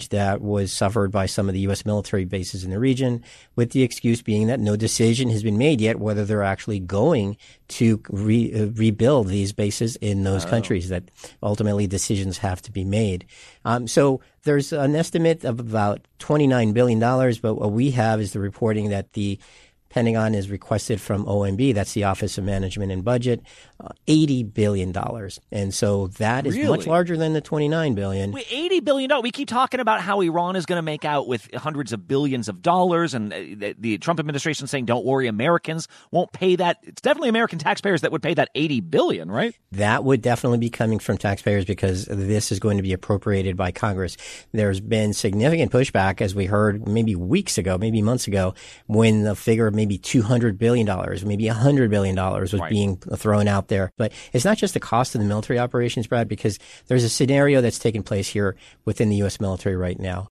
that was suffered by some of the U.S. military bases in the region, with the excuse being that no decision has been made yet whether they're actually going to rebuild these bases in those countries, that ultimately decisions have to be made. So there's an estimate of about $29 billion, but what we have is the reporting that the Pentagon has requested from OMB, that's the Office of Management and Budget, $80 billion. And so that is much larger than the $29 billion. Wait, $80 billion? We keep talking about how Iran is going to make out with hundreds of billions of dollars, and the Trump administration saying, don't worry, Americans won't pay that. It's definitely American taxpayers that would pay that $80 billion, right? That would definitely be coming from taxpayers because this is going to be appropriated by Congress. There's been significant pushback, as we heard maybe weeks ago, maybe months ago, when the figure of maybe $200 billion, maybe $100 billion was being thrown out there. But it's not just the cost of the military operations, Brad, because there's a scenario that's taking place here within the U.S. military right now.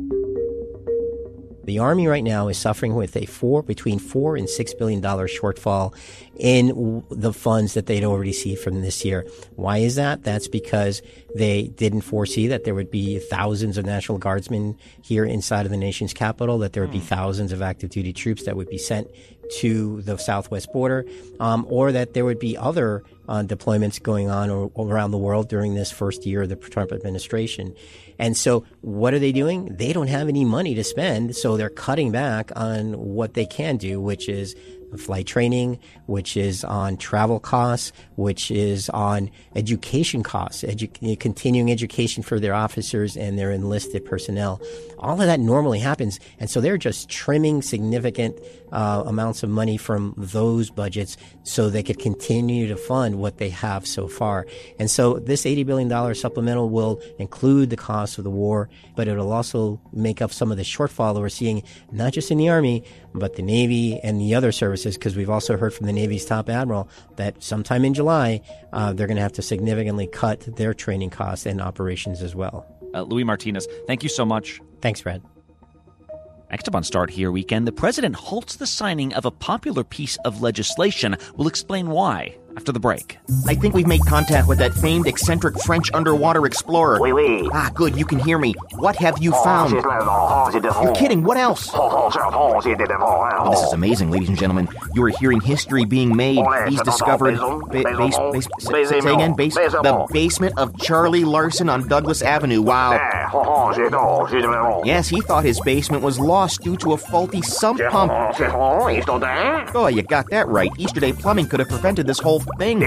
The Army right now is suffering with between $4 and $6 billion shortfall in the funds that they'd already received from this year. Why is that? That's because they didn't foresee that there would be thousands of National Guardsmen here inside of the nation's capital, that there would be thousands of active duty troops that would be sent to the southwest border, or that there would be other deployments going on around the world during this first year of the Trump administration. And so what are they doing? They don't have any money to spend, so they're cutting back on what they can do, which is flight training, which is on travel costs, which is on education costs, continuing education for their officers and their enlisted personnel. All of that normally happens. And so they're just trimming significant amounts of money from those budgets so they could continue to fund what they have so far. And so this $80 billion supplemental will include the cost of the war, but it'll also make up some of the shortfall that we're seeing, not just in the Army, but the Navy and the other services, because we've also heard from the Navy's top admiral that sometime in July, they're going to have to significantly cut their training costs and operations as well. Luis Martinez, thank you so much. Thanks, Brad. Next up on Start Here Weekend, the president halts the signing of a popular piece of legislation. We'll explain why after the break. I think we've made contact with that famed eccentric French underwater explorer. Oui, oui. Ah, good, you can hear me. What have you found? You're kidding, what else? Oh, this is amazing, ladies and gentlemen. You are hearing history being made. He's discovered... Say again, the basement of Charlie Larson on Douglas Avenue. Wow. Yes, he thought his basement was lost due to a faulty sump pump. Oh, you got that right. Easter Day Plumbing could have prevented this whole thing.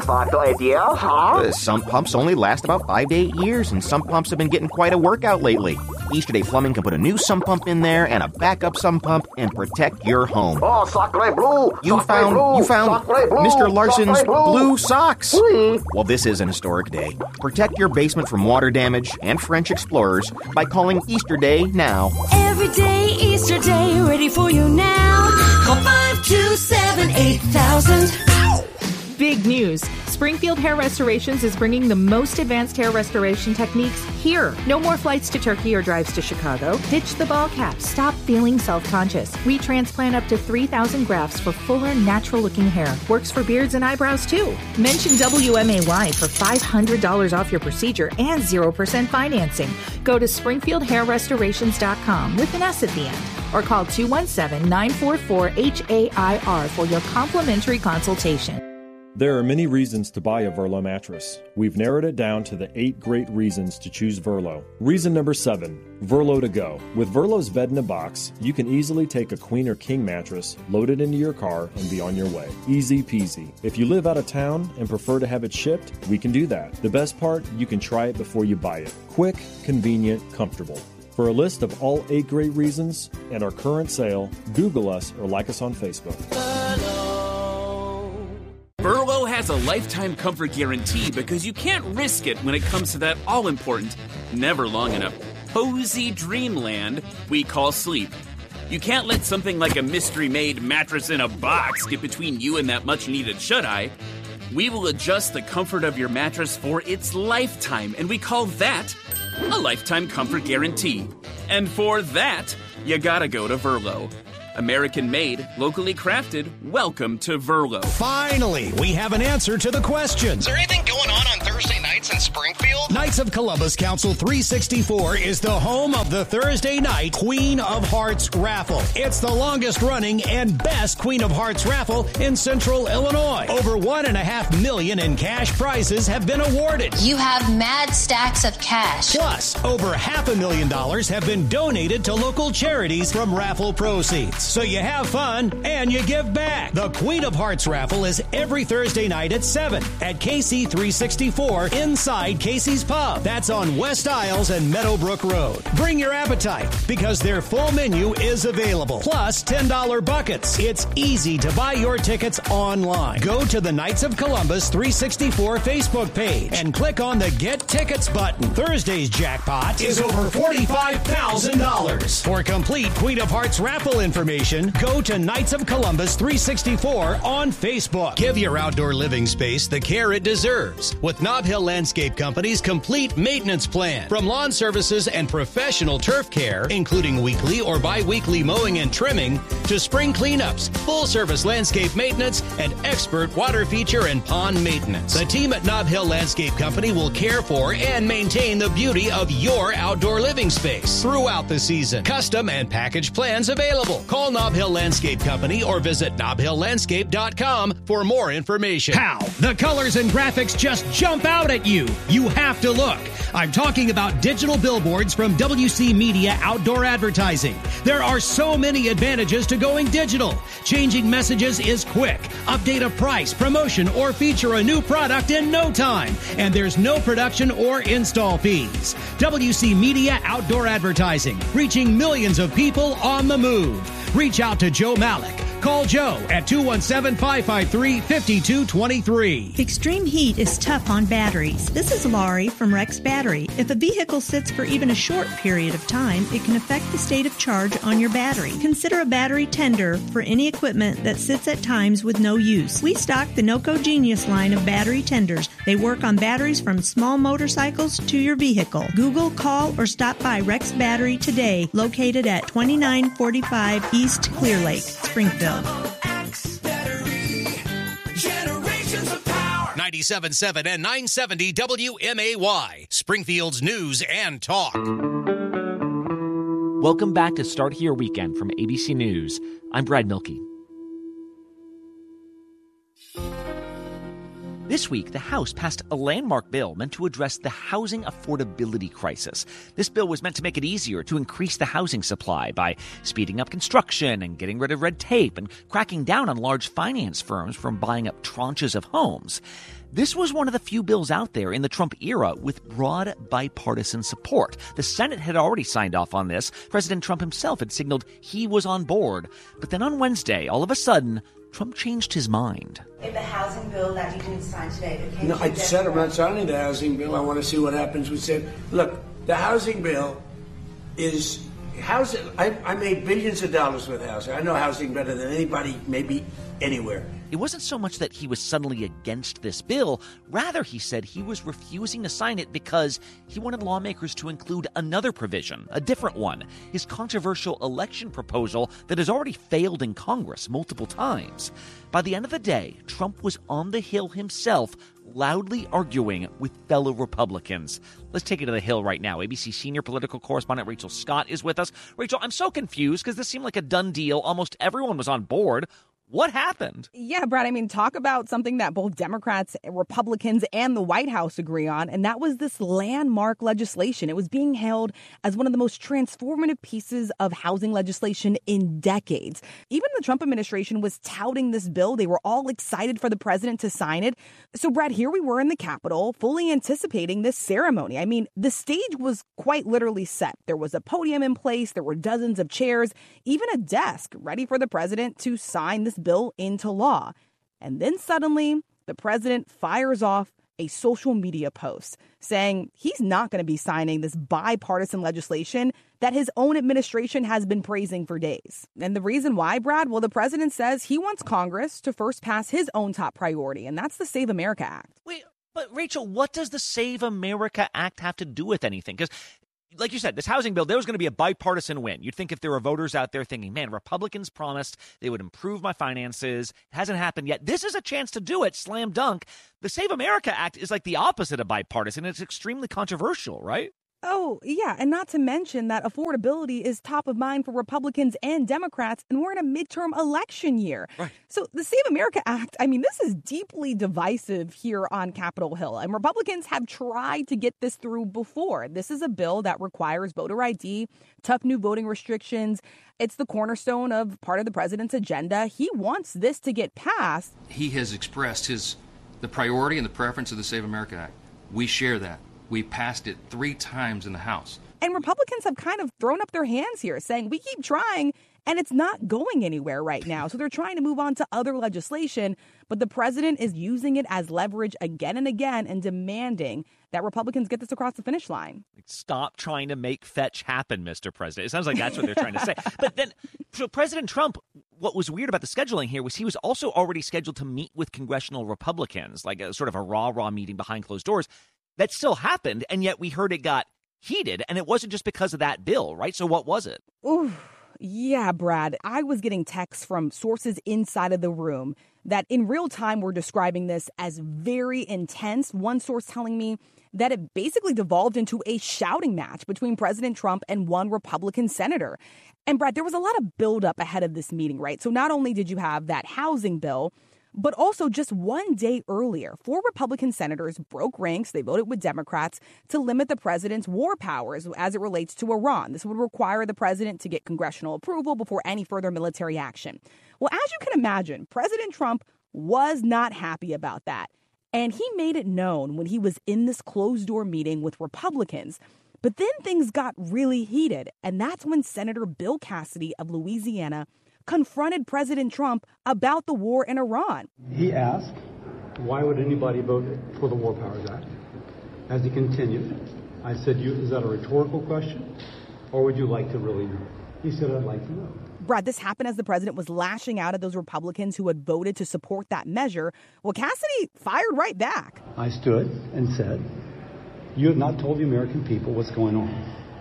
Sump pumps only last about 5 to 8 years, and sump pumps have been getting quite a workout lately. Easter Day Plumbing can put a new sump pump in there and a backup sump pump and protect your home. You found Mr. Larson's blue socks. Well, this is an historic day. Protect your basement from water damage and French explorers by calling Easter Day now. Every day, Easter Day, ready for you now. Call 527-8000. Big news. Springfield Hair Restorations is bringing the most advanced hair restoration techniques here. No more flights to Turkey or drives to Chicago. Ditch the ball cap. Stop feeling self-conscious. We transplant up to 3,000 grafts for fuller, natural-looking hair. Works for beards and eyebrows, too. Mention WMAY for $500 off your procedure and 0% financing. Go to SpringfieldHairRestorations.com with an S at the end. Or call 217-944-HAIR for your complimentary consultation. There are many reasons to buy a Verlo mattress. We've narrowed it down to the 8 great reasons to choose Verlo. Reason number 7, Verlo to go. With Verlo's bed in a box, you can easily take a queen or king mattress, load it into your car, and be on your way. Easy peasy. If you live out of town and prefer to have it shipped, we can do that. The best part, you can try it before you buy it. Quick, convenient, comfortable. For a list of all 8 great reasons and our current sale, Google us or like us on Facebook. Verlo has a lifetime comfort guarantee because you can't risk it when it comes to that all-important, never long enough, cozy dreamland we call sleep. You can't let something like a mystery-made mattress in a box get between you and that much-needed shut-eye. We will adjust the comfort of your mattress for its lifetime, and we call that a lifetime comfort guarantee. And for that, you gotta go to Verlo. American-made, locally crafted, welcome to Verlo. Finally, we have an answer to the question. Is there anything going on Thursday nights in Springfield? Knights of Columbus Council 364 is the home of the Thursday night Queen of Hearts raffle. It's the longest running and best Queen of Hearts raffle in Central Illinois. Over $1.5 million in cash prizes have been awarded. You have mad stacks of cash. Plus, over $500,000 have been donated to local charities from raffle proceeds. So you have fun and you give back. The Queen of Hearts raffle is every Thursday night at 7 at KC 364 inside Casey's Pub. That's on West Isles and Meadowbrook Road. Bring your appetite because their full menu is available. Plus $10 buckets. It's easy to buy your tickets online. Go to the Knights of Columbus 364 Facebook page and click on the Get Tickets button. Thursday's jackpot is over $45,000. For complete Queen of Hearts raffle information, go to Knights of Columbus 364 on Facebook. Give your outdoor living space the care it deserves with Nob Hill Landscape Company's complete maintenance plan. From lawn services and professional turf care, including weekly or bi-weekly mowing and trimming, to spring cleanups, full-service landscape maintenance, and expert water feature and pond maintenance. The team at Nob Hill Landscape Company will care for and maintain the beauty of your outdoor living space throughout the season. Custom and package plans available. Call Nob Hill Landscape Company or visit nobhilllandscape.com for more information. How? The colors and graphics just jump out at you. You have to look. I'm talking about digital billboards from WC Media Outdoor Advertising. There are so many advantages to going digital. Changing messages is quick. Update a price, promotion, or feature a new product in no time. And there's no production or install fees. WC Media Outdoor Advertising, reaching millions of people on the move. Reach out to Joe Malik. Call Joe at 217-553-5223. Extreme heat is tough on batteries. This is Laurie from Rex Battery. If a vehicle sits for even a short period of time, it can affect the state of charge on your battery. Consider a battery tender for any equipment that sits at times with no use. We stock the NOCO Genius line of battery tenders. They work on batteries from small motorcycles to your vehicle. Google, call, or stop by Rex Battery today, located at 2945 East Clear Lake, Springfield. 97.7 and 970 WMAY, Springfield's News and Talk. Welcome back to Start Here Weekend from ABC News. I'm Brad Milkey. This week, the House passed a landmark bill meant to address the housing affordability crisis. This bill was meant to make it easier to increase the housing supply by speeding up construction and getting rid of red tape and cracking down on large finance firms from buying up tranches of homes. This was one of the few bills out there in the Trump era with broad bipartisan support. The Senate had already signed off on this. President Trump himself had signaled he was on board. But then on Wednesday, all of a sudden, Trump changed his mind. If the housing bill that you didn't sign today became... No, I said I'm not signing the housing bill. I want to see what happens. We said, look, the housing bill is... housing. I made billions of dollars with housing. I know housing better than anybody, maybe anywhere. It wasn't so much that he was suddenly against this bill. Rather, he said he was refusing to sign it because he wanted lawmakers to include another provision, a different one, his controversial election proposal that has already failed in Congress multiple times. By the end of the day, Trump was on the Hill himself, loudly arguing with fellow Republicans. Let's take it to the Hill right now. ABC senior political correspondent Rachel Scott is with us. Rachel, I'm so confused because this seemed like a done deal. Almost everyone was on board. What happened? Yeah, Brad, I mean, talk about something that both Democrats, Republicans, and the White House agree on, and that was this landmark legislation. It was being hailed as one of the most transformative pieces of housing legislation in decades. Even the Trump administration was touting this bill. They were all excited for the president to sign it. So, Brad, here we were in the Capitol, fully anticipating this ceremony. I mean, the stage was quite literally set. There was a podium in place. There were dozens of chairs, even a desk ready for the president to sign this bill into law. And then suddenly, the president fires off a social media post saying he's not going to be signing this bipartisan legislation that his own administration has been praising for days. And the reason why, Brad? Well, the president says he wants Congress to first pass his own top priority, and that's the Save America Act. Wait, but Rachel, what does the Save America Act have to do with anything? Because like you said, this housing bill, there was going to be a bipartisan win. You'd think if there were voters out there thinking, man, Republicans promised they would improve my finances. It hasn't happened yet. This is a chance to do it. Slam dunk. The Save America Act is like the opposite of bipartisan. It's extremely controversial, right? Oh, yeah. And not to mention that affordability is top of mind for Republicans and Democrats, and we're in a midterm election year. Right. So the Save America Act, I mean, this is deeply divisive here on Capitol Hill, and Republicans have tried to get this through before. This is a bill that requires voter ID, tough new voting restrictions. It's the cornerstone of part of the president's agenda. He wants this to get passed. He has expressed the priority and the preference of the Save America Act. We share that. We passed it 3 times in the House. And Republicans have kind of thrown up their hands here, saying we keep trying and it's not going anywhere right now. So they're trying to move on to other legislation. But the president is using it as leverage again and again and demanding that Republicans get this across the finish line. Stop trying to make fetch happen, Mr. President. It sounds like that's what they're trying to say. But then, so President Trump, what was weird about the scheduling here was he was also already scheduled to meet with congressional Republicans, like a sort of a rah-rah meeting behind closed doors. That still happened, and yet we heard it got heated, and it wasn't just because of that bill, right? So what was it? Ooh, yeah, Brad. I was getting texts from sources inside of the room that in real time were describing this as very intense. One source telling me that it basically devolved into a shouting match between President Trump and one Republican senator. And Brad, there was a lot of buildup ahead of this meeting, right? So not only did you have that housing bill, but also just one day earlier, 4 Republican senators broke ranks. They voted with Democrats to limit the president's war powers as it relates to Iran. This would require the president to get congressional approval before any further military action. Well, as you can imagine, President Trump was not happy about that. And he made it known when he was in this closed-door meeting with Republicans. But then things got really heated. And that's when Senator Bill Cassidy of Louisiana confronted President Trump about the war in Iran. He asked, why would anybody vote for the War Powers Act? As he continued, I said, is that a rhetorical question, or would you like to really know? He said, I'd like to know. Brad, this happened as the president was lashing out at those Republicans who had voted to support that measure. Well, Cassidy fired right back. I stood and said, you have not told the American people what's going on.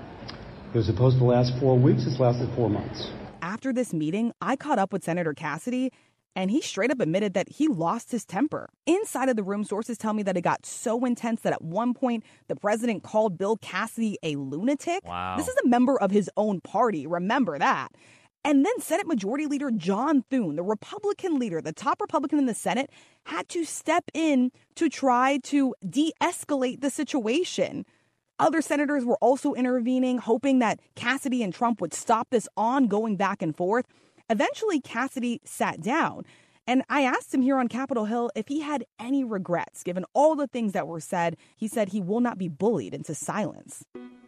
It was supposed to last 4 weeks. It's lasted 4 months. After this meeting, I caught up with Senator Cassidy, and he straight up admitted that he lost his temper. Inside of the room, sources tell me that it got so intense that at one point, the president called Bill Cassidy a lunatic. Wow. This is a member of his own party. Remember that. And then Senate Majority Leader John Thune, the Republican leader, the top Republican in the Senate, had to step in to try to de-escalate the situation. Other senators were also intervening, hoping that Cassidy and Trump would stop this ongoing back and forth. Eventually, Cassidy sat down, and I asked him here on Capitol Hill if he had any regrets. Given all the things that were said, he said he will not be bullied into silence.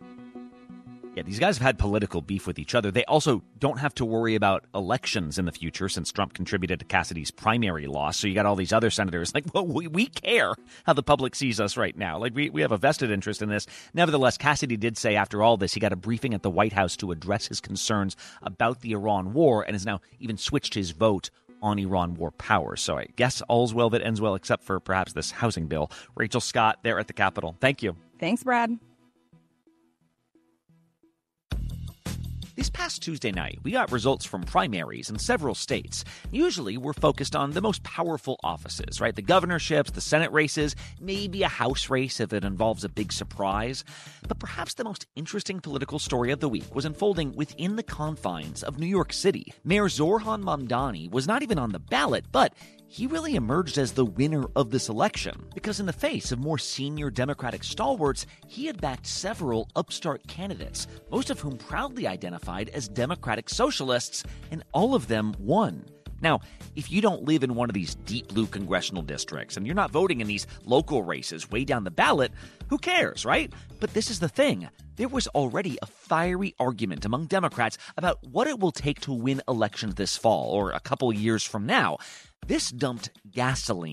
Yeah, these guys have had political beef with each other. They also don't have to worry about elections in the future since Trump contributed to Cassidy's primary loss. So you got all these other senators like, well, we care how the public sees us right now. Like, we have a vested interest in this. Nevertheless, Cassidy did say after all this, he got a briefing at the White House to address his concerns about the Iran war and has now even switched his vote on Iran war powers. So I guess all's well that ends well, except for perhaps this housing bill. Rachel Scott there at the Capitol. Thank you. Thanks, Brad. This past Tuesday night, we got results from primaries in several states. Usually, we're focused on the most powerful offices, right? The governorships, the Senate races, maybe a House race if it involves a big surprise. But perhaps the most interesting political story of the week was unfolding within the confines of New York City. Mayor Zohran Mamdani was not even on the ballot, but he really emerged as the winner of this election because in the face of more senior Democratic stalwarts, he had backed several upstart candidates, most of whom proudly identified as Democratic socialists, and all of them won. Now, if you don't live in one of these deep blue congressional districts and you're not voting in these local races way down the ballot, who cares, right? But this is the thing. There was already a fiery argument among Democrats about what it will take to win elections this fall or a couple years from now. This dumped gasoline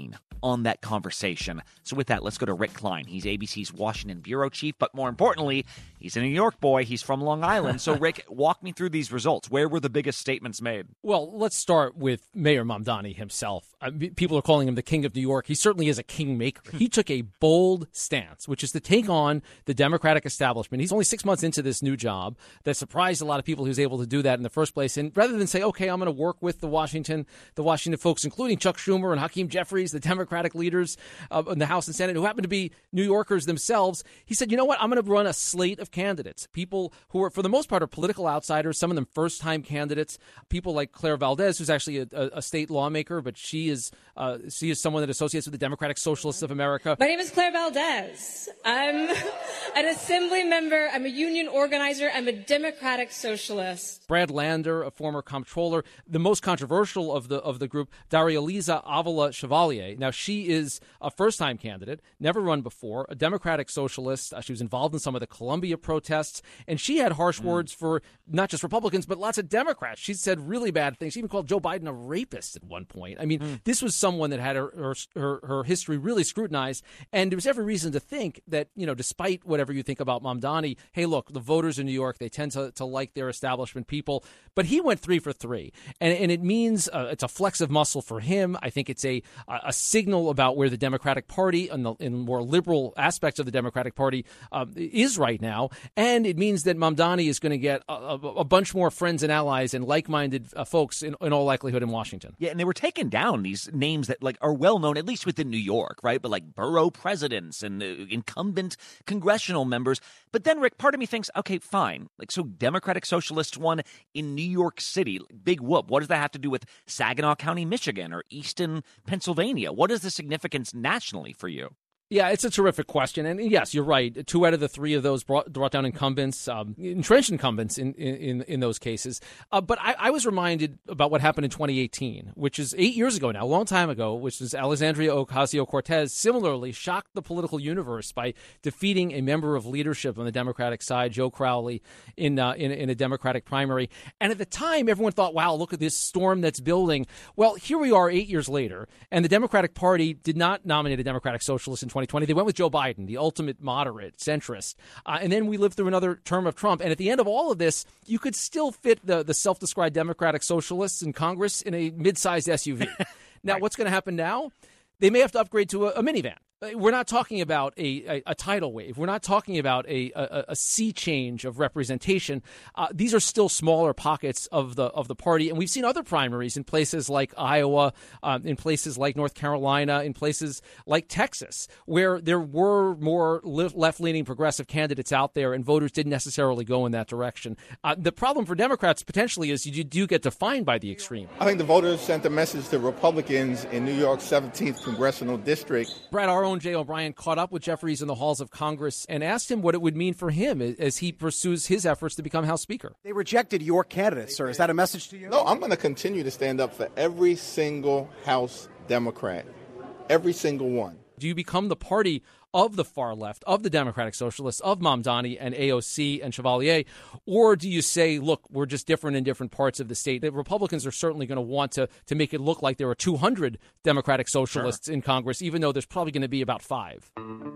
on that conversation. So with that, let's go to Rick Klein. He's ABC's Washington bureau chief, but more importantly, he's a New York boy. He's from Long Island. So Rick, walk me through these results. Where were the biggest statements made? Well, let's start with Mayor Mamdani himself. People are calling him the king of New York. He certainly is a kingmaker. He took a bold stance, which is to take on the Democratic establishment. He's only 6 months into this new job. That surprised a lot of people he was able to do that in the first place. And rather than say, okay, I'm going to work with the Washington folks, including Chuck Schumer and Hakeem Jeffries, the Democratic leaders in the House and Senate, who happen to be New Yorkers themselves, he said, you know what, I'm going to run a slate of candidates, people who are, for the most part, are political outsiders, some of them first-time candidates, people like Claire Valdez, who's actually a state lawmaker, but she is someone that associates with the Democratic Socialists of America. My name is Claire Valdez. I'm an assembly member. I'm a union organizer. I'm a Democratic Socialist. Brad Lander, a former comptroller, the most controversial of the group, Daria-Liza Avila Chevalier. Now, she is a first-time candidate, never run before, a Democratic Socialist. She was involved in some of the Columbia protests, and she had harsh words for not just Republicans, but lots of Democrats. She said really bad things. She even called Joe Biden a rapist at one point. I mean, this was someone that had her history really scrutinized, and there was every reason to think that, you know, despite whatever you think about Mamdani, hey, look, the voters in New York, they tend to like their establishment people. But he went 3 for 3, and it means it's a flex of muscle for him. I think it's a signal about where the Democratic Party and in more liberal aspects of the Democratic Party is right now, and it means that Mamdani is going to get a bunch more friends and allies and like-minded folks in all likelihood in Washington. Yeah, and they were taking down these names that are well known, at least within New York, right? But like borough presidents and incumbent congressional members. But then, Rick, part of me thinks, okay, fine. So Democratic Socialists won in New York City. Big whoop. What does that have to do with Saginaw County, Michigan, or Easton, Pennsylvania? What is the significance nationally for you? Yeah, it's a terrific question. And yes, you're right. 2 out of the 3 of those brought down incumbents, entrenched incumbents in those cases. But I was reminded about what happened in 2018, which is 8 years ago now, a long time ago, which is Alexandria Ocasio-Cortez similarly shocked the political universe by defeating a member of leadership on the Democratic side, Joe Crowley, in a Democratic primary. And at the time, everyone thought, wow, look at this storm that's building. Well, here we are 8 years later, and the Democratic Party did not nominate a Democratic Socialist in 2020. They went with Joe Biden, the ultimate moderate, centrist. And then we lived through another term of Trump. And at the end of all of this, you could still fit the self-described Democratic Socialists in Congress in a mid-sized SUV. Now, What's going to happen now? They may have to upgrade to a minivan. We're not talking about a tidal wave. We're not talking about a sea change of representation. These are still smaller pockets of the party, and we've seen other primaries in places like Iowa, in places like North Carolina, in places like Texas, where there were more left-leaning progressive candidates out there, and voters didn't necessarily go in that direction. The problem for Democrats potentially is you do get defined by the extreme. I think the voters sent a message to Republicans in New York's 17th congressional district. Brad, our own Jay O'Brien caught up with Jeffries in the halls of Congress and asked him what it would mean for him as he pursues his efforts to become House Speaker. They rejected your candidate, sir. Is that a message to you? No, I'm going to continue to stand up for every single House Democrat, every single one. Do you become the party of the far left, of the Democratic Socialists, of Mamdani and AOC and Chevalier, or do you say, look, we're just different in different parts of the state? The Republicans are certainly going to want to make it look like there are 200 Democratic Socialists in Congress, even though there's probably going to be about 5.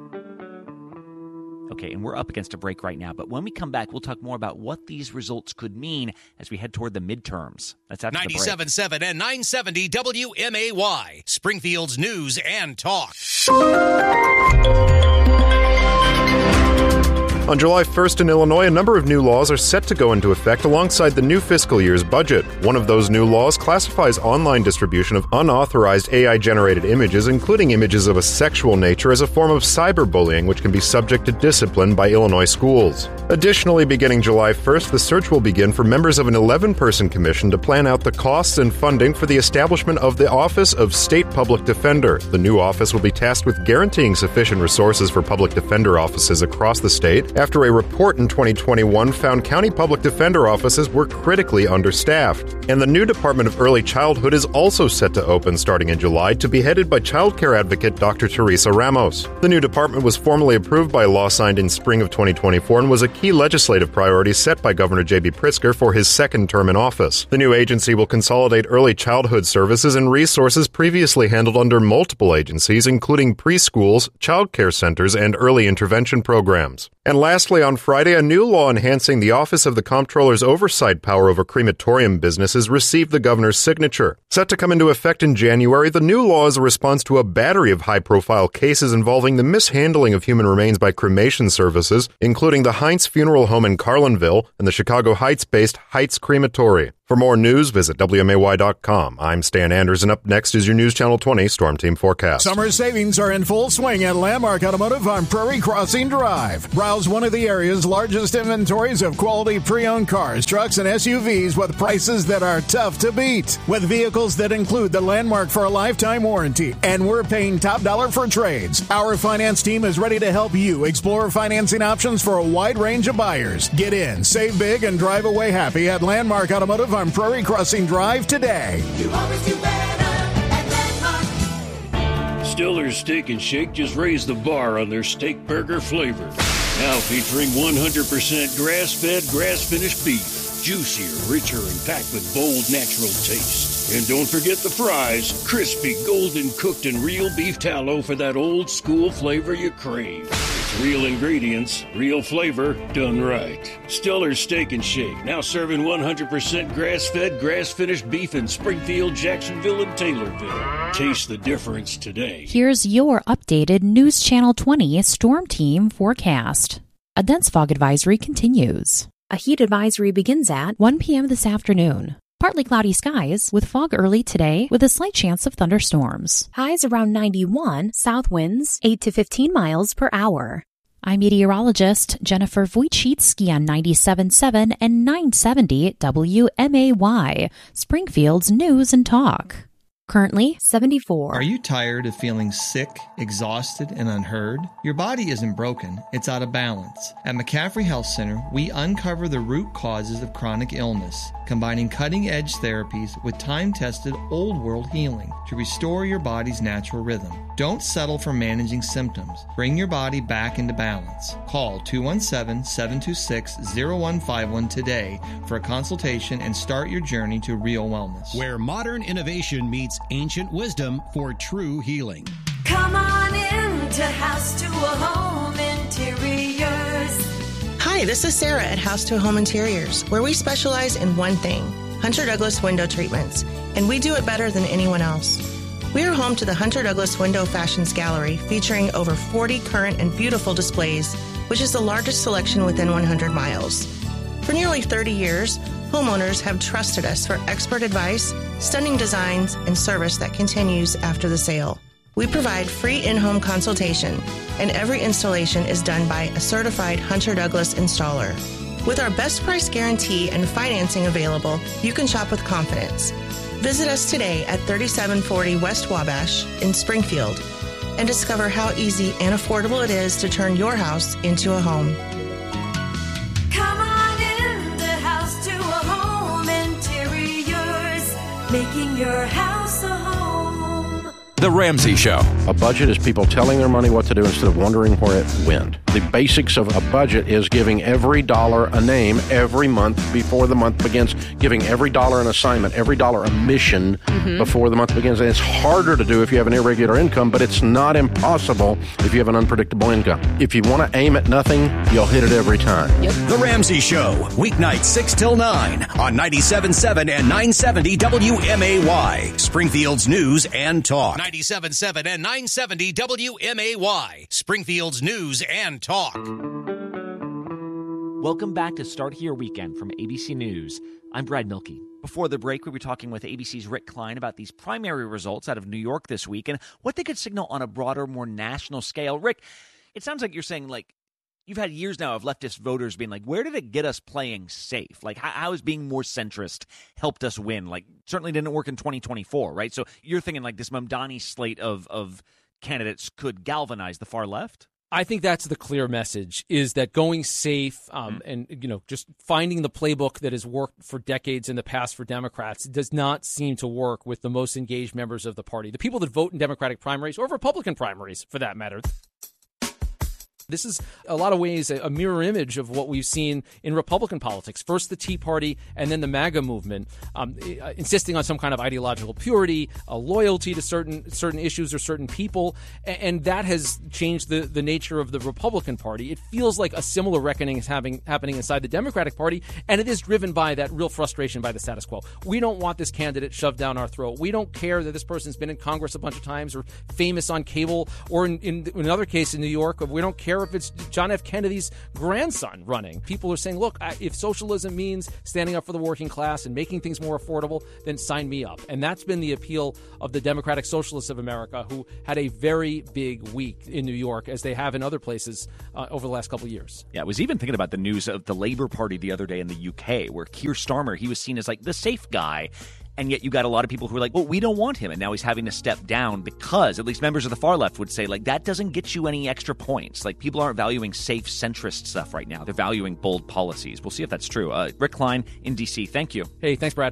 Okay, and we're up against a break right now, but when we come back, we'll talk more about what these results could mean as we head toward the midterms. That's after the break. 97.7 and 970 WMAY, Springfield's News and Talk. On July 1st in Illinois, a number of new laws are set to go into effect alongside the new fiscal year's budget. One of those new laws classifies online distribution of unauthorized AI-generated images, including images of a sexual nature, as a form of cyberbullying, which can be subject to discipline by Illinois schools. Additionally, beginning July 1st, the search will begin for members of an 11-person commission to plan out the costs and funding for the establishment of the Office of State Public Defender. The new office will be tasked with guaranteeing sufficient resources for public defender offices across the state after a report in 2021 found county public defender offices were critically understaffed. And the new Department of Early Childhood is also set to open starting in July, to be headed by child care advocate Dr. Teresa Ramos. The new department was formally approved by a law signed in spring of 2024 and was a key legislative priority set by Governor J.B. Pritzker for his second term in office. The new agency will consolidate early childhood services and resources previously handled under multiple agencies, including preschools, child care centers, and early intervention programs. And lastly, on Friday, a new law enhancing the Office of the Comptroller's oversight power over crematorium businesses received the governor's signature. Set to come into effect in January, the new law is a response to a battery of high-profile cases involving the mishandling of human remains by cremation services, including the Heinz Funeral Home in Carlinville and the Chicago Heights-based Heights Crematory. For more news, visit WMAY.com. I'm Stan Anders, and up next is your News Channel 20 Storm Team Forecast. Summer savings are in full swing at Landmark Automotive on Prairie Crossing Drive. Browse one of the area's largest inventories of quality pre-owned cars, trucks, and SUVs with prices that are tough to beat. With vehicles that include the Landmark for a lifetime warranty, and we're paying top dollar for trades. Our finance team is ready to help you explore financing options for a wide range of buyers. Get in, save big, and drive away happy at Landmark Automotive on Prairie Crossing Drive today. You always do better at Landmark. Stiller's Steak and Shake just raised the bar on their steak burger flavor. Now featuring 100% grass-fed, grass-finished beef. Juicier, richer, and packed with bold, natural taste. And don't forget the fries. Crispy, golden cooked, and real beef tallow for that old school flavor you crave. It's real ingredients, real flavor, done right. Stiller's Steak and Shake, now serving 100% grass-fed, grass-finished beef in Springfield, Jacksonville, and Taylorville. Taste the difference today. Here's your updated News Channel 20 Storm Team forecast. A dense fog advisory continues. A heat advisory begins at 1 p.m. this afternoon. Partly cloudy skies with fog early today with a slight chance of thunderstorms. Highs around 91, south winds 8 to 15 miles per hour. I'm meteorologist Jennifer Wojcicki on 97.7 and 970 WMAY, Springfield's News and Talk. Currently 74. Are you tired of feeling sick, exhausted, and unheard? Your body isn't broken, it's out of balance. At McCaffrey Health Center, we uncover the root causes of chronic illness, combining cutting-edge therapies with time-tested old-world healing to restore your body's natural rhythm. Don't settle for managing symptoms. Bring your body back into balance. Call 217-726-0151 today for a consultation and start your journey to real wellness. Where modern innovation meets ancient wisdom for true healing. Come on in to House to a Home Interiors. Hi, this is Sarah at House to Home Interiors, where we specialize in one thing, Hunter Douglas window treatments, and we do it better than anyone else. We are home to the Hunter Douglas Window Fashions Gallery, featuring over 40 current and beautiful displays, which is the largest selection within 100 miles. For nearly 30 years, homeowners have trusted us for expert advice, stunning designs, and service that continues after the sale. We provide free in-home consultation, and every installation is done by a certified Hunter Douglas installer. With our best price guarantee and financing available, you can shop with confidence. Visit us today at 3740 West Wabash in Springfield and discover how easy and affordable it is to turn your house into a home. Come on in the House to a Home Interiors, making your house a home. The Ramsey Show. A budget is people telling their money what to do instead of wondering where it went. The basics of a budget is giving every dollar a name every month before the month begins, giving every dollar an assignment, every dollar a mission before the month begins. And it's harder to do if you have an irregular income, but it's not impossible if you have an unpredictable income. If you want to aim at nothing, you'll hit it every time. The Ramsey Show, weeknights 6 till 9 on 97.7 and 970 WMAY, Springfield's News and Talk. 97.7 and 970 WMAY, Springfield's News and Talk. Welcome back to Start Here Weekend from ABC News. I'm Brad Milkey. Before the break, we were talking with ABC's Rick Klein about these primary results out of New York this week and what they could signal on a broader, more national scale. Rick, it sounds like you're saying, like, you've had years now of leftist voters being like, where did it get us playing safe? Like, how has being more centrist helped us win? Like, certainly didn't work in 2024, right? So you're thinking like this Mamdani slate of candidates could galvanize the far left? I think that's the clear message, is that going safe and, just finding the playbook that has worked for decades in the past for Democrats does not seem to work with the most engaged members of the party, the people that vote in Democratic primaries or Republican primaries, for that matter. This is, a lot of ways, a mirror image of what we've seen in Republican politics. First the Tea Party and then the MAGA movement, insisting on some kind of ideological purity, a loyalty to certain issues or certain people, and that has changed the nature of the Republican Party. It feels like a similar reckoning is happening inside the Democratic Party, and it is driven by that real frustration by the status quo. We don't want this candidate shoved down our throat. We don't care that this person's been in Congress a bunch of times or famous on cable, or in another case in New York, we don't care if it's John F. Kennedy's grandson running. People are saying, look, if socialism means standing up for the working class and making things more affordable, then sign me up. And that's been the appeal of the Democratic Socialists of America, who had a very big week in New York, as they have in other places over the last couple of years. Yeah, I was even thinking about the news of the Labour Party the other day in the UK, where Keir Starmer, he was seen as like the safe guy. And yet you got a lot of people who are like, well, we don't want him. And now he's having to step down because, at least members of the far left would say, like, that doesn't get you any extra points. Like, people aren't valuing safe centrist stuff right now. They're valuing bold policies. We'll see if that's true. Rick Klein in D.C., thank you. Hey, thanks, Brad.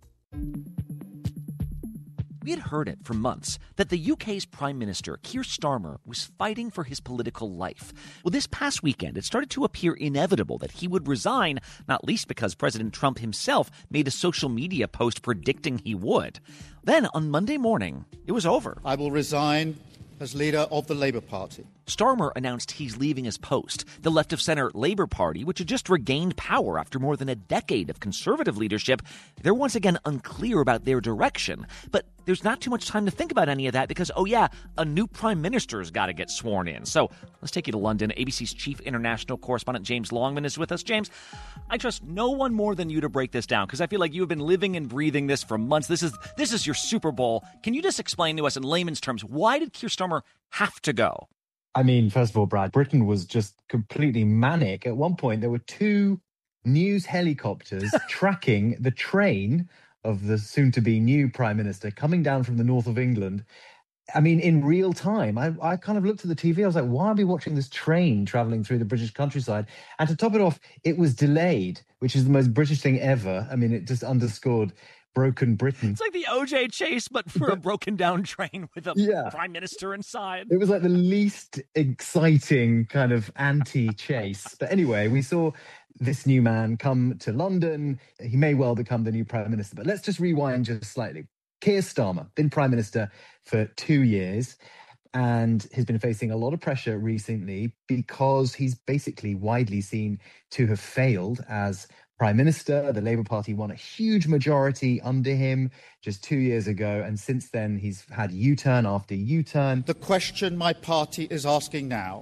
We had heard it for months that the UK's Prime Minister, Keir Starmer, was fighting for his political life. Well, this past weekend, it started to appear inevitable that he would resign, not least because President Trump himself made a social media post predicting he would. Then, on Monday morning, it was over. I will resign as leader of the Labour Party. Starmer announced he's leaving his post. The left-of-center Labour Party, which had just regained power after more than a decade of conservative leadership, they're once again unclear about their direction. But there's not too much time to think about any of that because, a new prime minister's got to get sworn in. So let's take you to London. ABC's chief international correspondent James Longman is with us. James, I trust no one more than you to break this down because I feel like you have been living and breathing this for months. This is your Super Bowl. Can you just explain to us in layman's terms, why did Keir Starmer have to go? I mean, first of all, Brad, Britain was just completely manic. At one point, there were 2 news helicopters tracking the train of the soon-to-be new Prime Minister coming down from the north of England. I mean, in real time. I kind of looked at the TV. I was like, why are we watching this train traveling through the British countryside? And to top it off, it was delayed, which is the most British thing ever. I mean, it just underscored broken Britain. It's like the OJ chase, but for a broken down train with a prime minister inside. It was like the least exciting kind of anti-chase. But anyway, we saw this new man come to London. He may well become the new prime minister. But let's just rewind just slightly. Keir Starmer, been prime minister for 2 years and has been facing a lot of pressure recently because he's basically widely seen to have failed as Prime Minister. The Labour Party won a huge majority under him just 2 years ago. And since then, he's had U-turn after U-turn. The question my party is asking now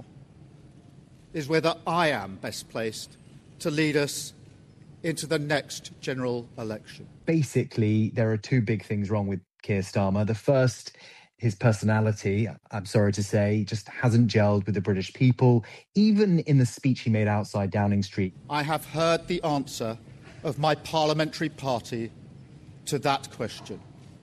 is whether I am best placed to lead us into the next general election. Basically, there are 2 big things wrong with Keir Starmer. The first, his personality, I'm sorry to say, just hasn't gelled with the British people, even in the speech he made outside Downing Street. I have heard the answer of my parliamentary party to that question,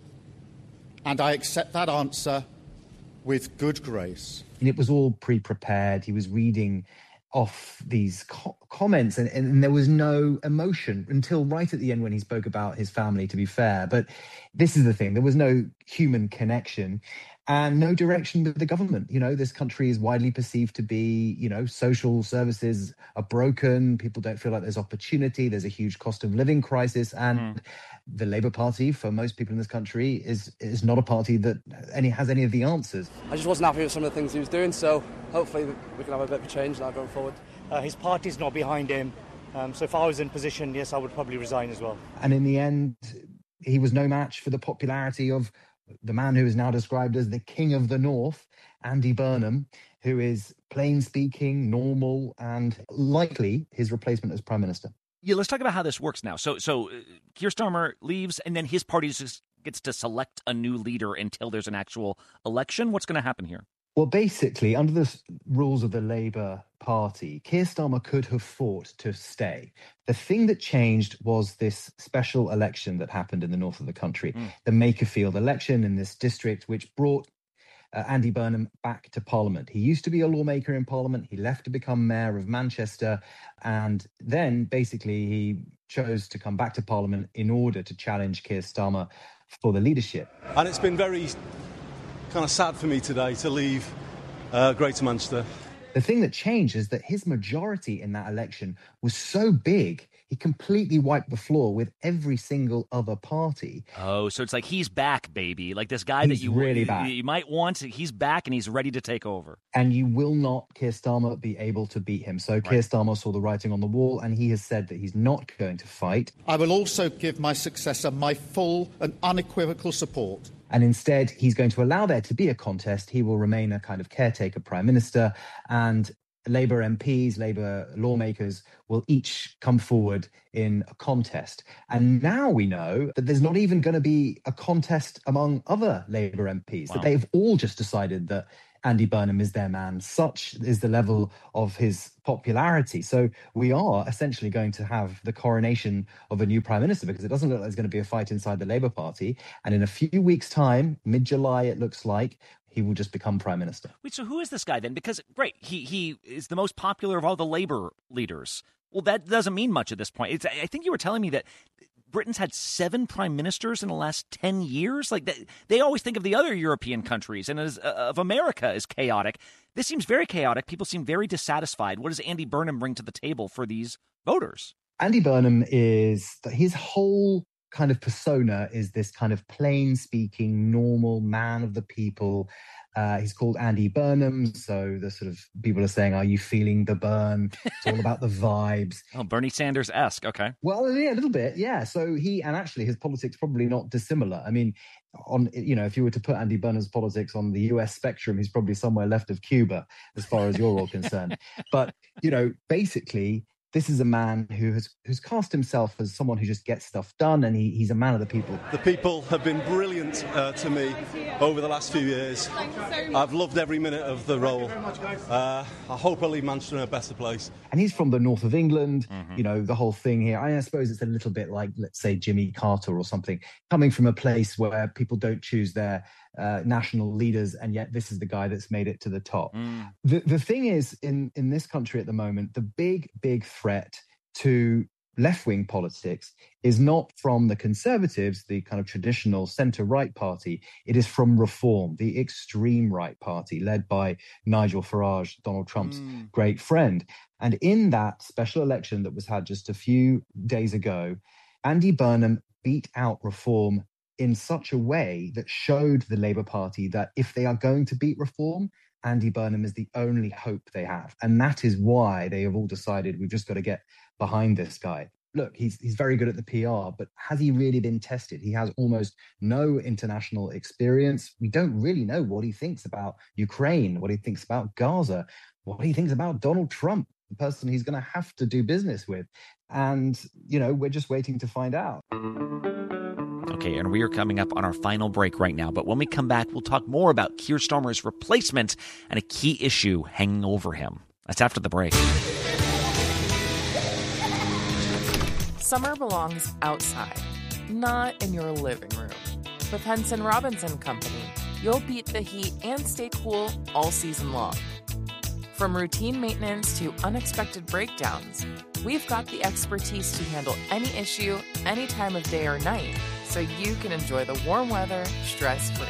and I accept that answer with good grace. And it was all pre-prepared. He was reading off these comments and there was no emotion until right at the end when he spoke about his family, to be fair. But this is the thing. There was no human connection and no direction with the government. You know, this country is widely perceived to be, social services are broken. People don't feel like there's opportunity. There's a huge cost of living crisis. And the Labour Party, for most people in this country, is not a party that has any of the answers. I just wasn't happy with some of the things he was doing, so hopefully we can have a bit of a change now going forward. His party's not behind him, so if I was in position, yes, I would probably resign as well. And in the end, he was no match for the popularity of the man who is now described as the King of the North, Andy Burnham, who is plain-speaking, normal, and likely his replacement as Prime Minister. Yeah, let's talk about how this works now. So Keir Starmer leaves, and then his party just gets to select a new leader until there's an actual election. What's going to happen here? Well, basically, under the rules of the Labour Party, Keir Starmer could have fought to stay. The thing that changed was this special election that happened in the north of the country, the Makerfield election in this district, which brought Andy Burnham back to Parliament. He used to be a lawmaker in Parliament. He left to become mayor of Manchester. And then basically he chose to come back to Parliament in order to challenge Keir Starmer for the leadership. And it's been very kind of sad for me today to leave Greater Manchester. The thing that changed is that his majority in that election was so big, he completely wiped the floor with every single other party. Oh, so it's like he's back, baby. Like this guy that you might want, he's back and he's ready to take over. And you will not, Keir Starmer, be able to beat him. So Keir Starmer saw the writing on the wall and he has said that he's not going to fight. I will also give my successor my full and unequivocal support. And instead, he's going to allow there to be a contest. He will remain a kind of caretaker prime minister, and Labour MPs, Labour lawmakers will each come forward in a contest. And now we know that there's not even going to be a contest among other Labour MPs, that they've all just decided that Andy Burnham is their man. Such is the level of his popularity. So we are essentially going to have the coronation of a new prime minister, because it doesn't look like there's going to be a fight inside the Labour Party. And in a few weeks' time, mid-July, it looks like, he will just become prime minister. Wait, so who is this guy then? Because, great, he is the most popular of all the Labour leaders. Well, that doesn't mean much at this point. I think you were telling me that Britain's had 7 prime ministers in the last 10 years. Like they always think of the other European countries and of America as chaotic. This seems very chaotic. People seem very dissatisfied. What does Andy Burnham bring to the table for these voters? Andy Burnham his whole kind of persona is this kind of plain-speaking, normal man of the people. He's called Andy Burnham, so the sort of people are saying, "Are you feeling the burn?" It's all about the vibes. Oh, Bernie Sanders-esque, okay. Well, yeah, a little bit, yeah. So actually his politics probably not dissimilar. I mean, if you were to put Andy Burnham's politics on the US spectrum, he's probably somewhere left of Cuba, as far as you're all concerned. But basically, this is a man who's cast himself as someone who just gets stuff done, and he's a man of the people. The people have been brilliant to me over the last few years. I've loved every minute of the role. I hope I leave Manchester in a better place. And he's from the north of England, the whole thing here. I suppose it's a little bit like, let's say, Jimmy Carter or something, coming from a place where people don't choose their national leaders, and yet this is the guy that's made it to the top. The thing is, in this country at the moment, the big threat to left-wing politics is not from the Conservatives, the kind of traditional centre-right party. It is from Reform, the extreme right party, led by Nigel Farage, Donald Trump's great friend. And in that special election that was had just a few days ago, Andy Burnham beat out Reform in such a way that showed the Labour Party that if they are going to beat Reform, Andy Burnham is the only hope they have. And that is why they have all decided we've just got to get behind this guy. Look, he's very good at the PR, but has he really been tested? He has almost no international experience. We don't really know what he thinks about Ukraine, what he thinks about Gaza, what he thinks about Donald Trump, the person he's going to have to do business with. And, we're just waiting to find out. Okay, and we are coming up on our final break right now. But when we come back, we'll talk more about Keir Starmer's replacement and a key issue hanging over him. That's after the break. Summer belongs outside, not in your living room. With Henson Robinson Company, you'll beat the heat and stay cool all season long. From routine maintenance to unexpected breakdowns, we've got the expertise to handle any issue, any time of day or night, so you can enjoy the warm weather stress-free.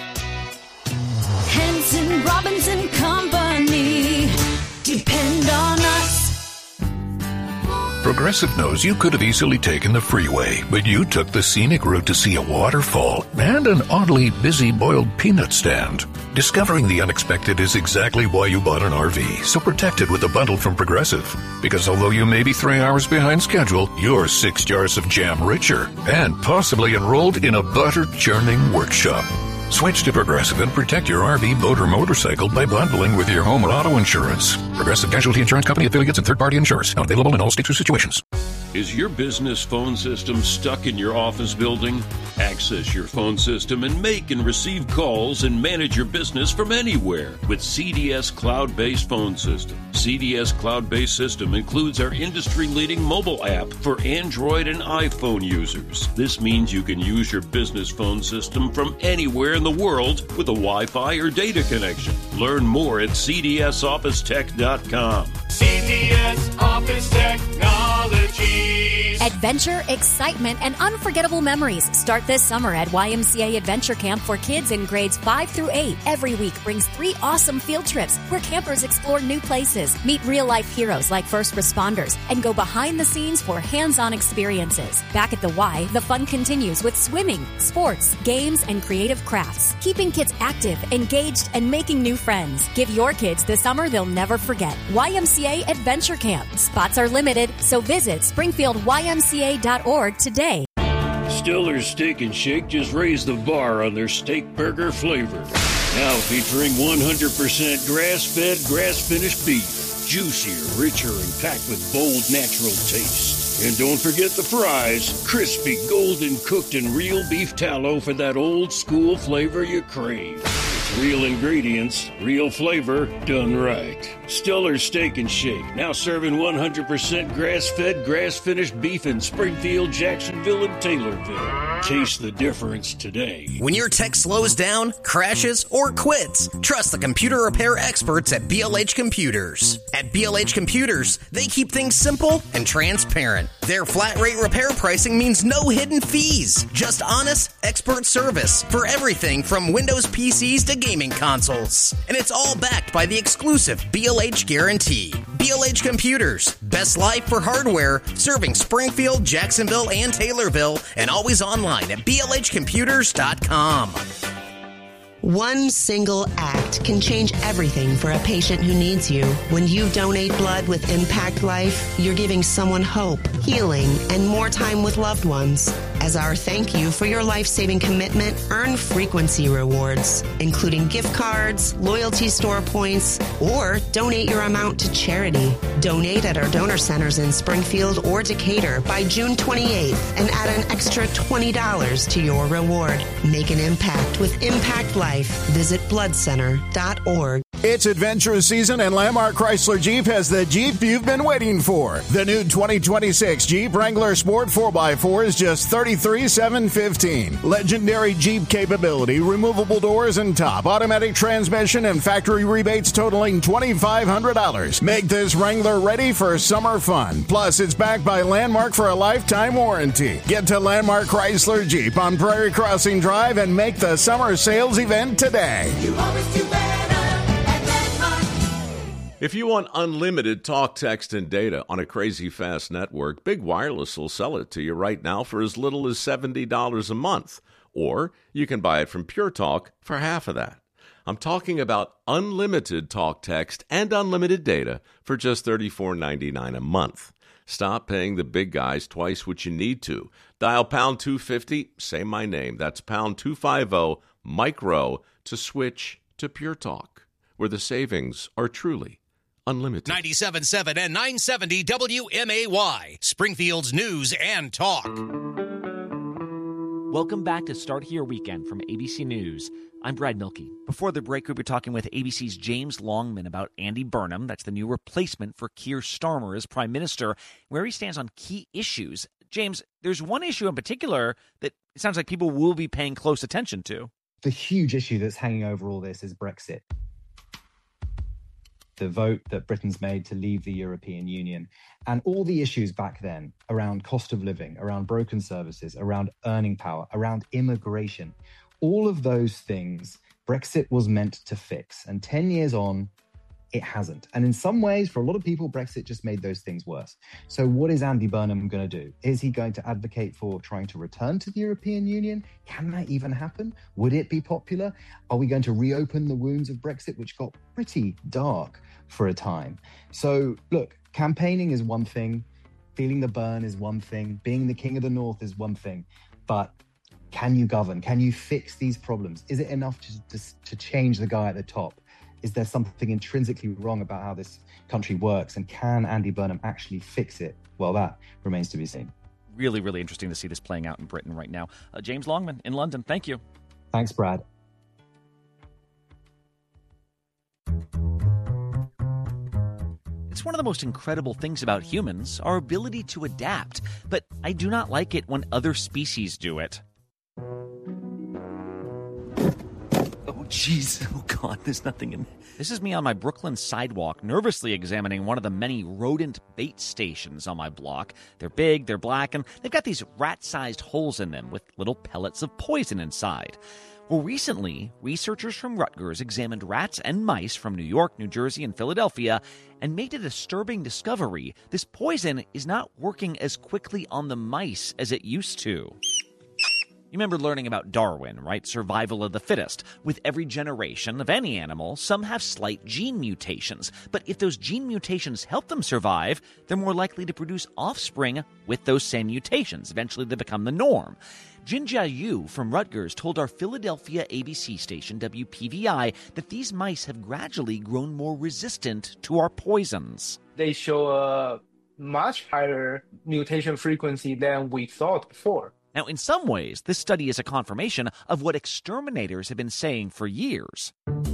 Henson Robinson Company. Depend on us. Progressive knows you could have easily taken the freeway, but you took the scenic route to see a waterfall and an oddly busy boiled peanut stand. Discovering the unexpected is exactly why you bought an RV, so protect it with a bundle from Progressive. Because although you may be 3 hours behind schedule, you're 6 jars of jam richer and possibly enrolled in a butter-churning workshop. Switch to Progressive and protect your RV, boat, or motorcycle by bundling with your home or auto insurance. Progressive Casualty Insurance Company affiliates and third-party insurers. Not available in all states or situations. Is your business phone system stuck in your office building? At access your phone system and make and receive calls and manage your business from anywhere with CDS Cloud-Based Phone System. CDS Cloud-Based System includes our industry-leading mobile app for Android and iPhone users. This means you can use your business phone system from anywhere in the world with a Wi-Fi or data connection. Learn more at cdsofficetech.com. CDS Office Technologies. Adventure, excitement, and unforgettable memories start this summer at YMCA Adventure Camp for kids in grades 5 through 8. Every week brings 3 awesome field trips where campers explore new places, meet real-life heroes like first responders, and go behind the scenes for hands-on experiences. Back at the Y, the fun continues with swimming, sports, games, and creative crafts, keeping kids active, engaged, and making new friends. Give your kids the summer they'll never forget. YMCA Adventure Camp. Spots are limited, so visit springfieldymca.org today. Stiller's Steak and Shake just raised the bar on their steak burger flavor. Now featuring 100% grass-fed, grass-finished beef. Juicier, richer, and packed with bold, natural taste. And don't forget the fries. Crispy, golden cooked in real beef tallow for that old school flavor you crave. It's real ingredients, real flavor, done right. Stiller's Steak and Shake, now serving 100% grass-fed, grass-finished beef in Springfield, Jacksonville, and Taylorville. Taste the difference today. When your tech slows down, crashes, or quits, trust the computer repair experts at BLH Computers. At BLH Computers, they keep things simple and transparent. Their flat rate repair pricing means no hidden fees, just honest, expert service for everything from Windows PCs to gaming consoles. And it's all backed by the exclusive BLH guarantee. BLH Computers, best life for hardware, serving Springfield, Jacksonville, and Taylorville, and always online at blhcomputers.com. One single act can change everything for a patient who needs you. When you donate blood with Impact Life, you're giving someone hope, healing, and more time with loved ones. As our thank you for your life-saving commitment, earn frequency rewards, including gift cards, loyalty store points, or donate your amount to charity. Donate at our donor centers in Springfield or Decatur by June 28th and add an extra $20 to your reward. Make an impact with Impact Life. Visit bloodcenter.org. It's adventure season, and Landmark Chrysler Jeep has the Jeep you've been waiting for. The new 2026 Jeep Wrangler Sport 4x4 is just $33,715. Legendary Jeep capability, removable doors and top, automatic transmission, and factory rebates totaling $2,500. Make this Wrangler ready for summer fun. Plus, it's backed by Landmark for a lifetime warranty. Get to Landmark Chrysler Jeep on Prairie Crossing Drive and make the summer sales event today. You always do better. If you want unlimited talk, text, and data on a crazy fast network, Big Wireless will sell it to you right now for as little as $70 a month. Or you can buy it from Pure Talk for half of that. I'm talking about unlimited talk, text, and unlimited data for just $34.99 a month. Stop paying the big guys twice what you need to. Dial pound 250, say my name. That's pound 250, micro, to switch to Pure Talk, where the savings are truly unlimited. 97.7 and 970 WMAY, Springfield's news and talk. Welcome back to Start Here Weekend from ABC News. I'm Brad Milkey. Before the break, we were talking with ABC's James Longman about Andy Burnham. That's the new replacement for Keir Starmer as Prime Minister, where he stands on key issues. James, there's one issue in particular that it sounds like people will be paying close attention to. The huge issue that's hanging over all this is Brexit. The vote that Britain's made to leave the European Union, and all the issues back then around cost of living, around broken services, around earning power, around immigration. All of those things Brexit was meant to fix. And 10 years on, it hasn't. And in some ways, for a lot of people, Brexit just made those things worse. So what is Andy Burnham going to do? Is he going to advocate for trying to return to the European Union? Can that even happen? Would it be popular? Are we going to reopen the wounds of Brexit, which got pretty dark for a time? So look, campaigning is one thing. Feeling the burn is one thing. Being the king of the north is one thing. But can you govern? Can you fix these problems? Is it enough to change the guy at the top? Is there something intrinsically wrong about how this country works? And can Andy Burnham actually fix it? Well, that remains to be seen. Really, really interesting to see this playing out in Britain right now. James Longman in London, thank you. Thanks, Brad. It's one of the most incredible things about humans, our ability to adapt. But I do not like it when other species do it. Oh, jeez. Oh, God, there's nothing in... This is me on my Brooklyn sidewalk, nervously examining one of the many rodent bait stations on my block. They're big, they're black, and they've got these rat-sized holes in them with little pellets of poison inside. Well, recently, researchers from Rutgers examined rats and mice from New York, New Jersey, and Philadelphia and made a disturbing discovery. This poison is not working as quickly on the mice as it used to. You remember learning about Darwin, right? Survival of the fittest. With every generation of any animal, some have slight gene mutations. But if those gene mutations help them survive, they're more likely to produce offspring with those same mutations. Eventually, they become the norm. Jinjia Yu from Rutgers told our Philadelphia ABC station, WPVI, that these mice have gradually grown more resistant to our poisons. They show a much higher mutation frequency than we thought before. Now, in some ways, this study is a confirmation of what exterminators have been saying for years.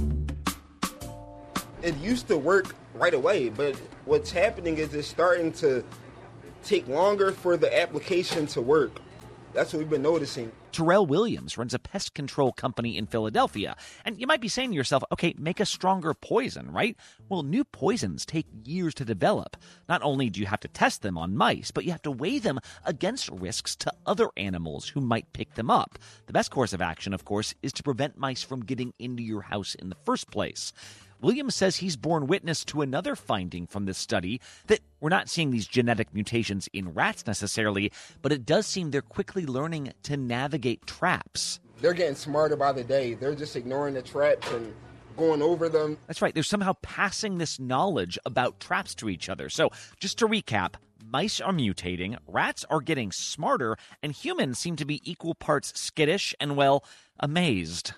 It used to work right away, but what's happening is it's starting to take longer for the application to work. That's what we've been noticing. Terrell Williams runs a pest control company in Philadelphia. And you might be saying to yourself, okay, make a stronger poison, right? Well, new poisons take years to develop. Not only do you have to test them on mice, but you have to weigh them against risks to other animals who might pick them up. The best course of action, of course, is to prevent mice from getting into your house in the first place. Williams says he's borne witness to another finding from this study, that we're not seeing these genetic mutations in rats necessarily, but it does seem they're quickly learning to navigate traps. They're getting smarter by the day. They're just ignoring the traps and going over them. That's right. They're somehow passing this knowledge about traps to each other. So just to recap, mice are mutating, rats are getting smarter, and humans seem to be equal parts skittish and, well, amazed.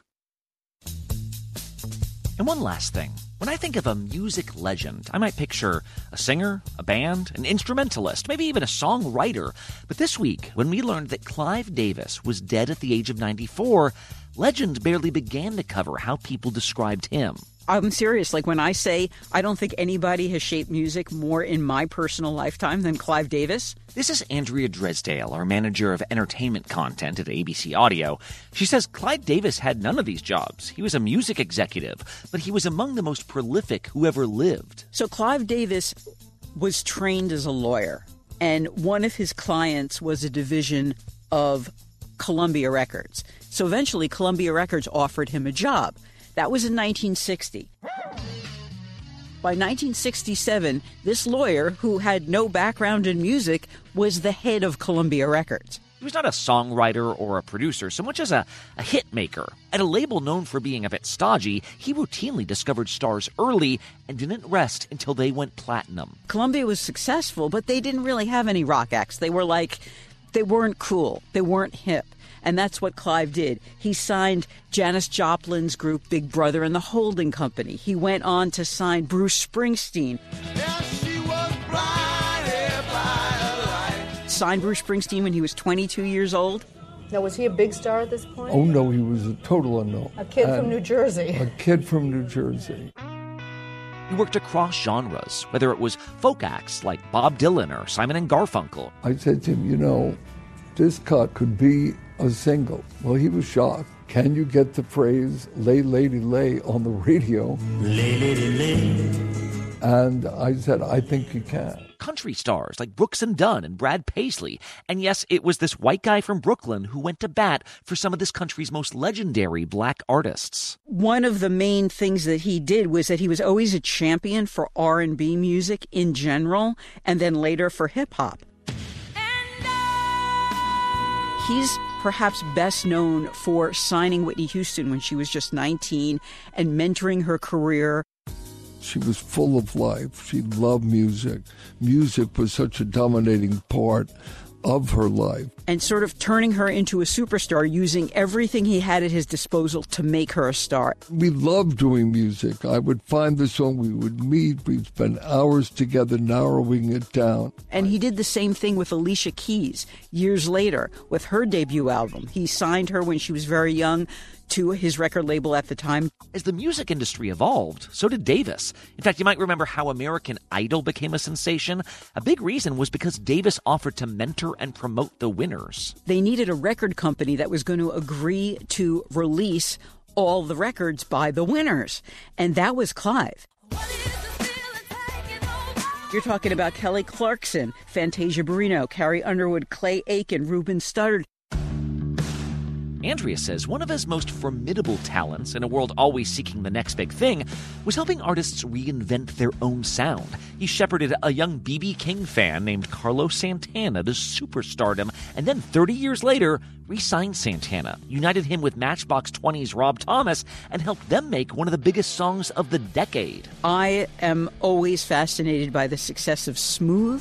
And one last thing. When I think of a music legend, I might picture a singer, a band, an instrumentalist, maybe even a songwriter. But this week, when we learned that Clive Davis was dead at the age of 94, legend barely began to cover how people described him. I'm serious. Like when I say I don't think anybody has shaped music more in my personal lifetime than Clive Davis. This is Andrea Dresdale, our manager of entertainment content at ABC Audio. She says Clive Davis had none of these jobs. He was a music executive, but he was among the most prolific who ever lived. So Clive Davis was trained as a lawyer, and one of his clients was a division of Columbia Records. So eventually Columbia Records offered him a job. That was in 1960. By 1967, this lawyer, who had no background in music, was the head of Columbia Records. He was not a songwriter or a producer so much as a hit maker. At a label known for being a bit stodgy, he routinely discovered stars early and didn't rest until they went platinum. Columbia was successful, but they didn't really have any rock acts. They weren't cool. They weren't hip. And that's what Clive did. He signed Janis Joplin's group Big Brother and the Holding Company. He went on to sign Bruce Springsteen. Signed Bruce Springsteen when he was 22 years old. Now, was he a big star at this point? Oh, no, he was a total unknown. A kid from New Jersey. A kid from New Jersey. He worked across genres, whether it was folk acts like Bob Dylan or Simon & Garfunkel. I said to him, this cut could be a single. Well, he was shocked. Can you get the phrase, lay, lady, lay, on the radio? Lay, lady, lay. And I said, I think you can. Country stars like Brooks and Dunn and Brad Paisley. And yes, it was this white guy from Brooklyn who went to bat for some of this country's most legendary black artists. One of the main things that he did was that he was always a champion for R&B music in general, and then later for hip-hop. He's perhaps best known for signing Whitney Houston when she was just 19 and mentoring her career. She was full of life. She loved music. Music was such a dominating part of her life. And sort of turning her into a superstar, using everything he had at his disposal to make her a star. We loved doing music. I would find the song, we would meet, we'd spend hours together narrowing it down. And he did the same thing with Alicia Keys years later with her debut album. He signed her when she was very young to his record label at the time. As the music industry evolved, so did Davis. In fact, you might remember how American Idol became a sensation. A big reason was because Davis offered to mentor and promote the winners. They needed a record company that was going to agree to release all the records by the winners. And that was Clive. You're talking about Kelly Clarkson, Fantasia Barrino, Carrie Underwood, Clay Aiken, Ruben Studdard. Andrea says one of his most formidable talents, in a world always seeking the next big thing, was helping artists reinvent their own sound. He shepherded a young B.B. King fan named Carlos Santana to superstardom, and then 30 years later, re-signed Santana, united him with Matchbox 20's Rob Thomas, and helped them make one of the biggest songs of the decade. I am always fascinated by the success of Smooth.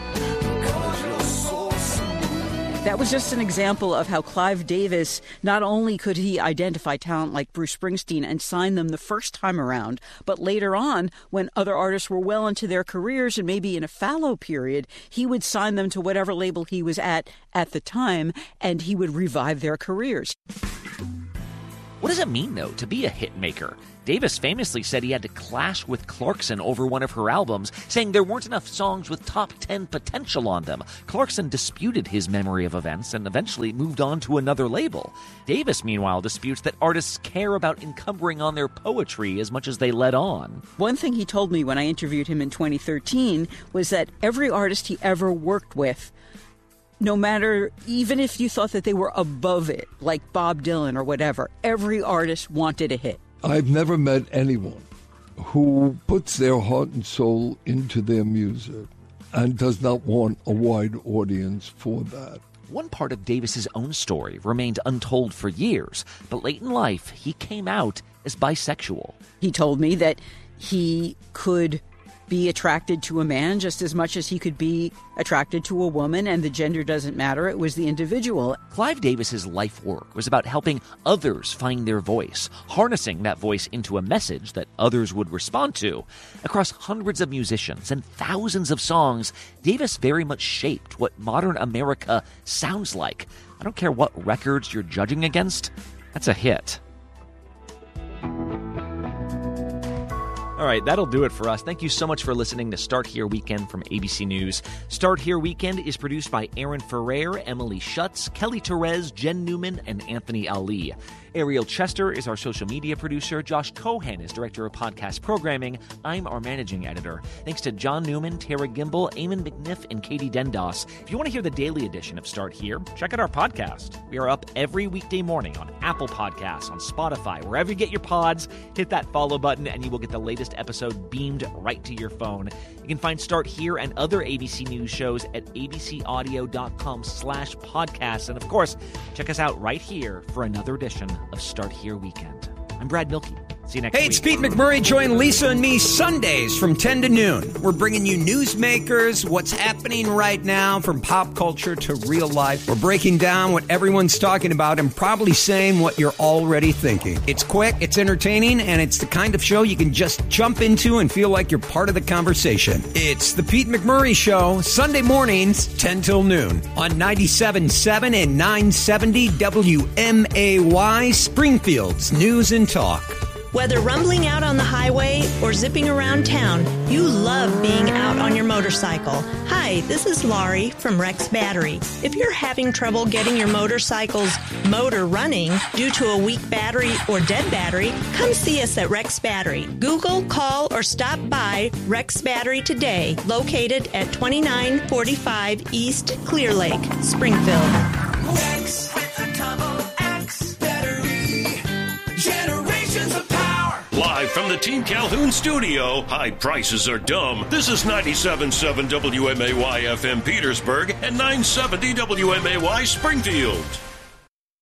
That was just an example of how Clive Davis, not only could he identify talent like Bruce Springsteen and sign them the first time around, but later on, when other artists were well into their careers and maybe in a fallow period, he would sign them to whatever label he was at the time, and he would revive their careers. What does it mean, though, to be a hit maker? Davis famously said he had to clash with Clarkson over one of her albums, saying there weren't enough songs with top 10 potential on them. Clarkson disputed his memory of events and eventually moved on to another label. Davis, meanwhile, disputes that artists care about encumbering on their poetry as much as they let on. One thing he told me when I interviewed him in 2013 was that every artist he ever worked with, no matter, even if you thought that they were above it, like Bob Dylan or whatever, every artist wanted a hit. I've never met anyone who puts their heart and soul into their music and does not want a wide audience for that. One part of Davis's own story remained untold for years, but late in life, he came out as bisexual. He told me that he could be attracted to a man just as much as he could be attracted to a woman, and the gender doesn't matter. It was the individual. Clive Davis's life work was about helping others find their voice, harnessing that voice into a message that others would respond to. Across hundreds of musicians and thousands of songs, Davis very much shaped what modern America sounds like. I don't care what records you're judging against, that's a hit. All right, that'll do it for us. Thank you so much for listening to Start Here Weekend from ABC News. Start Here Weekend is produced by Aaron Ferrer, Emily Schutz, Kelly Torres, Jen Newman, and Anthony Ali. Ariel Chester is our social media producer. Josh Cohen is director of podcast programming. I'm our managing editor. Thanks to John Newman, Tara Gimbel, Eamon McNiff, and Katie Dendos. If you want to hear the daily edition of Start Here, check out our podcast. We are up every weekday morning on Apple Podcasts, on Spotify, wherever you get your pods. Hit that follow button and you will get the latest episode beamed right to your phone. You can find Start Here and other ABC News shows at abcaudio.com/podcasts. And of course, check us out right here for another edition of Start Here Weekend. I'm Brad Milkey. See you next week. Hey, it's Pete McMurray. Join Lisa and me Sundays from 10 to noon. We're bringing you newsmakers, what's happening right now from pop culture to real life. We're breaking down what everyone's talking about and probably saying what you're already thinking. It's quick, it's entertaining, and it's the kind of show you can just jump into and feel like you're part of the conversation. It's the Pete McMurray Show, Sunday mornings, 10 till noon on 97.7 and 970 WMAY, Springfield's News and Talk. Whether rumbling out on the highway or zipping around town, you love being out on your motorcycle. Hi, this is Laurie from Rex Battery. If you're having trouble getting your motorcycle's motor running due to a weak battery or dead battery, come see us at Rex Battery. Google, call, or stop by Rex Battery today, located at 2945 East Clear Lake, Springfield. Rex with a double X battery. Generations of power. Live from the Team Calhoun studio, high prices are dumb. This is 97.7 WMAY FM Petersburg and 970 WMAY Springfield.